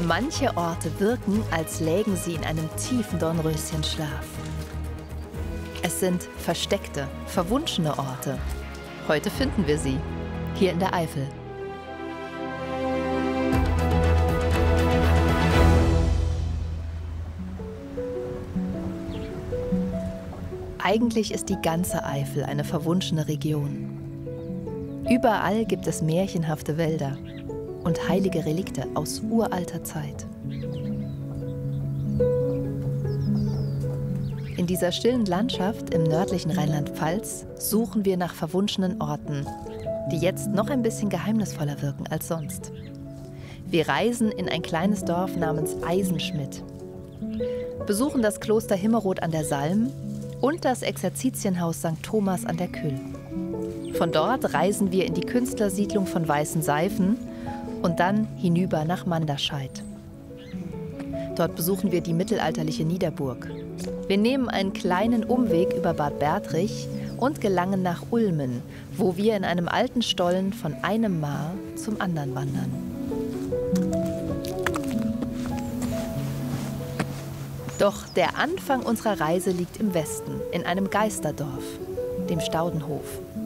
Manche Orte wirken, als lägen sie in einem tiefen Dornröschenschlaf. Es sind versteckte, verwunschene Orte. Heute finden wir sie, hier in der Eifel. Eigentlich ist die ganze Eifel eine verwunschene Region. Überall gibt es märchenhafte Wälder und heilige Relikte aus uralter Zeit. In dieser stillen Landschaft im nördlichen Rheinland-Pfalz suchen wir nach verwunschenen Orten, die jetzt noch ein bisschen geheimnisvoller wirken als sonst. Wir reisen in ein kleines Dorf namens Eisenschmidt, besuchen das Kloster Himmerod an der Salm und das Exerzitienhaus St. Thomas an der Kyll. Von dort reisen wir in die Künstlersiedlung von Weißen Seifen und dann hinüber nach Manderscheid. Dort besuchen wir die mittelalterliche Niederburg. Wir nehmen einen kleinen Umweg über Bad Bertrich und gelangen nach Ulmen, wo wir in einem alten Stollen von einem Maar zum anderen wandern. Doch der Anfang unserer Reise liegt im Westen, in einem Geisterdorf, dem Staudenhof.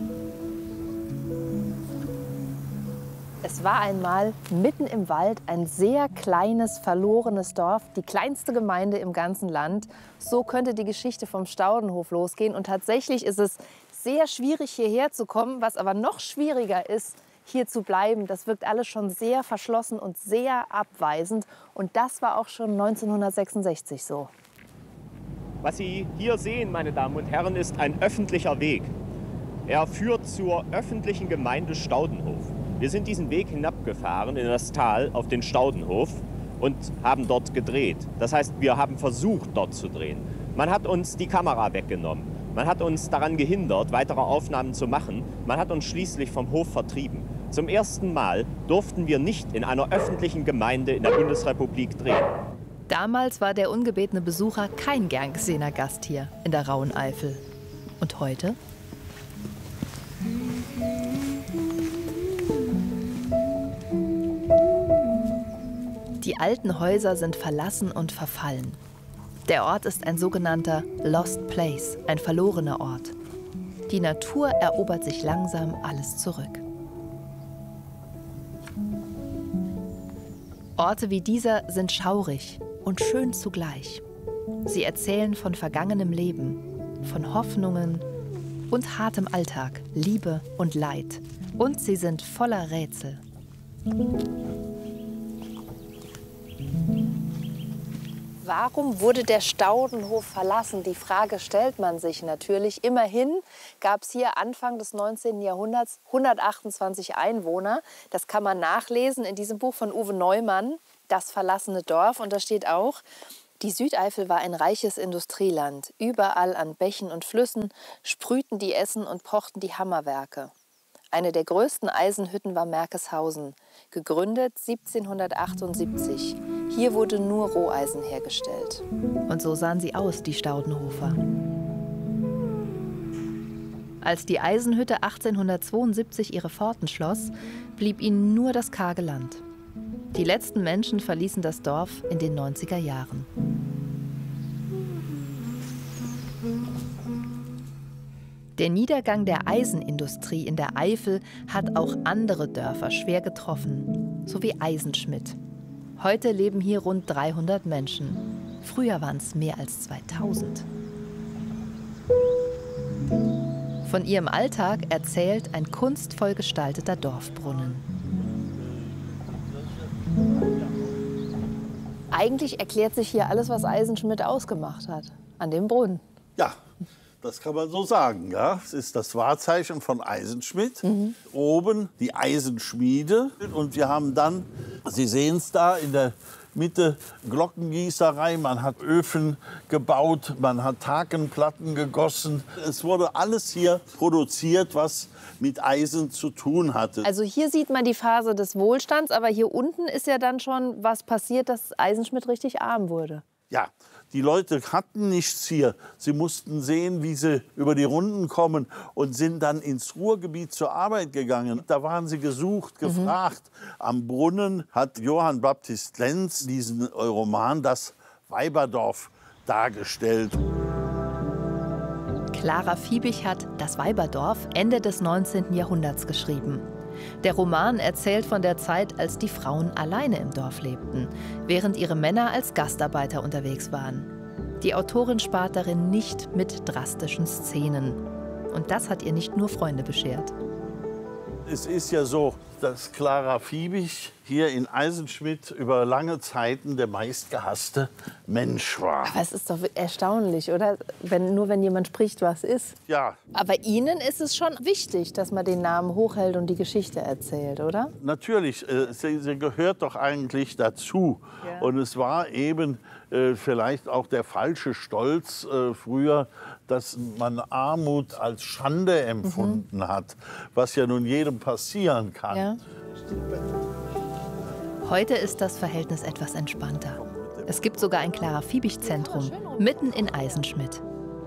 Es war einmal mitten im Wald ein sehr kleines, verlorenes Dorf, die kleinste Gemeinde im ganzen Land. So könnte die Geschichte vom Staudenhof losgehen. Und tatsächlich ist es sehr schwierig, hierher zu kommen. Was aber noch schwieriger ist, hier zu bleiben. Das wirkt alles schon sehr verschlossen und sehr abweisend. Und das war auch schon 1966 so. Was Sie hier sehen, meine Damen und Herren, ist ein öffentlicher Weg. Er führt zur öffentlichen Gemeinde Staudenhof. Wir sind diesen Weg hinabgefahren in das Tal auf den Staudenhof und haben dort gedreht. Das heißt, wir haben versucht, dort zu drehen. Man hat uns die Kamera weggenommen. Man hat uns daran gehindert, weitere Aufnahmen zu machen. Man hat uns schließlich vom Hof vertrieben. Zum ersten Mal durften wir nicht in einer öffentlichen Gemeinde in der Bundesrepublik drehen. Damals war der ungebetene Besucher kein gern gesehener Gast hier in der rauen Eifel. Und heute? Die alten Häuser sind verlassen und verfallen. Der Ort ist ein sogenannter Lost Place, ein verlorener Ort. Die Natur erobert sich langsam alles zurück. Orte wie dieser sind schaurig und schön zugleich. Sie erzählen von vergangenem Leben, von Hoffnungen und hartem Alltag, Liebe und Leid. Und sie sind voller Rätsel. Warum wurde der Staudenhof verlassen? Die Frage stellt man sich natürlich. Immerhin gab es hier Anfang des 19. Jahrhunderts 128 Einwohner. Das kann man nachlesen in diesem Buch von Uwe Neumann, Das verlassene Dorf. Und da steht auch, die Südeifel war ein reiches Industrieland. Überall an Bächen und Flüssen sprühten die Essen und pochten die Hammerwerke. Eine der größten Eisenhütten war Merkeshausen, gegründet 1778. Hier wurde nur Roheisen hergestellt. Und so sahen sie aus, die Staudenhofer. Als die Eisenhütte 1872 ihre Pforten schloss, blieb ihnen nur das karge Land. Die letzten Menschen verließen das Dorf in den 90er Jahren. Der Niedergang der Eisenindustrie in der Eifel hat auch andere Dörfer schwer getroffen, so wie Eisenschmidt. Heute leben hier rund 300 Menschen. Früher waren es mehr als 2000. Von ihrem Alltag erzählt ein kunstvoll gestalteter Dorfbrunnen. Eigentlich erklärt sich hier alles, was Eisenschmidt ausgemacht hat, an dem Brunnen. Ja, das kann man so sagen. Ja. Es ist das Wahrzeichen von Eisenschmidt. Oben die Eisenschmiede. Und wir haben dann, Sie sehen es da in der Mitte, Glockengießerei. Man hat Öfen gebaut, man hat Hakenplatten gegossen. Es wurde alles hier produziert, was mit Eisen zu tun hatte. Also hier sieht man die Phase des Wohlstands, aber hier unten ist ja dann schon was passiert, dass Eisenschmidt richtig arm wurde. Ja, Die Leute hatten nichts hier. Sie mussten sehen, wie sie über die Runden kommen und sind dann ins Ruhrgebiet zur Arbeit gegangen. Da waren sie gesucht, gefragt. Am Brunnen hat Johann Baptist Lenz diesen Roman Das Weiberdorf dargestellt. Clara Fiebig hat Das Weiberdorf Ende des 19. Jahrhunderts geschrieben. Der Roman erzählt von der Zeit, als die Frauen alleine im Dorf lebten, während ihre Männer als Gastarbeiter unterwegs waren. Die Autorin spart darin nicht mit drastischen Szenen. Und das hat ihr nicht nur Freunde beschert. Es ist ja so, dass Clara Fiebig hier in Eisenschmidt über lange Zeiten der meistgehasste Mensch war. Aber es ist doch erstaunlich, oder? Nur wenn jemand spricht, was ist. Ja, Aber Ihnen ist es schon wichtig, dass man den Namen hochhält und die Geschichte erzählt, oder? natürlich, sie gehört doch eigentlich dazu. Ja. Und es war eben vielleicht auch der falsche Stolz früher, dass man Armut als Schande empfunden hat, was ja nun jedem passieren kann. Ja. Heute ist das Verhältnis etwas entspannter. Es gibt sogar ein Clara Fiebig-Zentrum mitten in Eisenschmidt.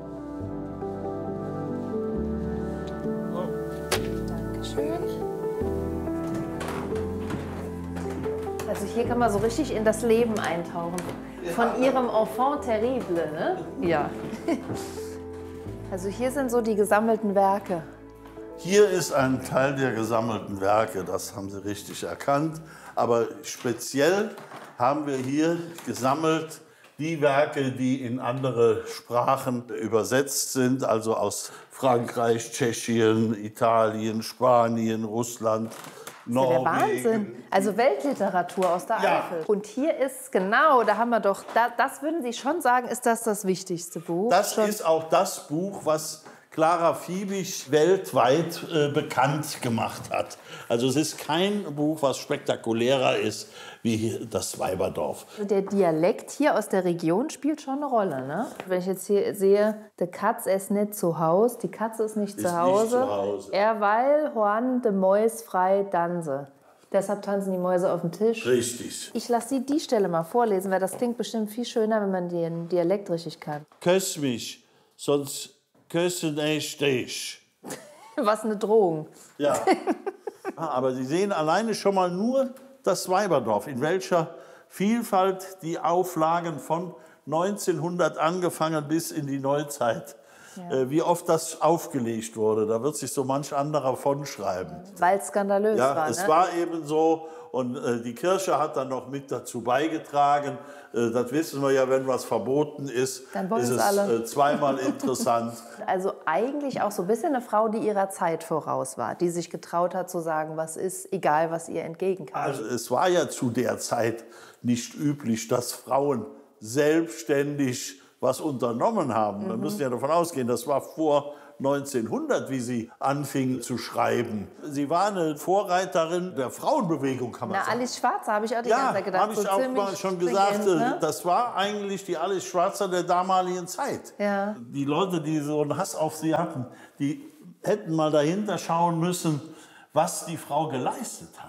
Also hier kann man so richtig in das Leben eintauchen. Von Ihrem Enfant terrible, ne? Ja. Also hier sind so die gesammelten Werke. Hier ist ein Teil der gesammelten Werke, das haben Sie richtig erkannt. Aber speziell haben wir hier gesammelt die Werke, die in andere Sprachen übersetzt sind, also aus Frankreich, Tschechien, Italien, Spanien, Russland, Der Wahnsinn. Norwegen. Also Weltliteratur aus der Ja. Eifel. Und hier ist genau, da haben wir doch, das würden Sie schon sagen, ist das wichtigste Buch? Das Schon. ist auch das Buch, was Clara Fiebig weltweit bekannt gemacht hat. Also es ist kein Buch, was spektakulärer ist wie Das Weiberdorf. Der Dialekt hier aus der Region spielt schon eine Rolle, ne? Wenn ich jetzt hier sehe, die Katz ist nicht zu Haus, die Katze ist nicht zu Hause. Weil Juan de Mäus frei tanze. Deshalb tanzen die Mäuse auf dem Tisch. Richtig. Ich lasse Sie die Stelle mal vorlesen, weil das klingt bestimmt viel schöner, wenn man den Dialekt richtig kann. Küss mich, sonst küssen ich dich. Was eine Drohung. Ja. Aber Sie sehen alleine schon mal nur das Weiberdorf, in welcher Vielfalt die Auflagen von 1900 angefangen bis in die Neuzeit, wie oft das aufgelegt wurde. Da wird sich so manch anderer von schreiben. Weil es skandalös Ja, war, es ne? war eben so. Und die Kirche hat dann noch mit dazu beigetragen. Das wissen wir ja, wenn was verboten ist, Dann wollen ist es es alle. Zweimal interessant. Also eigentlich auch so ein bisschen eine Frau, die ihrer Zeit voraus war, die sich getraut hat zu sagen, was ist, egal was ihr entgegenkam. Also es war ja zu der Zeit nicht üblich, dass Frauen selbstständig was unternommen haben. Wir müssen ja davon ausgehen, das war vor 1900, wie sie anfing zu schreiben. Sie war eine Vorreiterin der Frauenbewegung, kann man Na, sagen. Alice Schwarzer habe ich auch die ganze Ja, Zeit gedacht. habe ich so auch ziemlich mal schon stringent, gesagt, ne? das war eigentlich die Alice Schwarzer der damaligen Zeit. Ja. Die Leute, die so einen Hass auf sie hatten, die hätten mal dahinter schauen müssen, was die Frau geleistet hat.